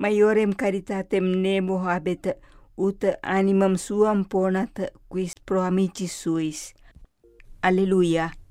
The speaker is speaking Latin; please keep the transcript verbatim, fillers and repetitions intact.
maiorem caritatem nemo habet, ut animam suam ponat quis pro amicis suis. Alleluia.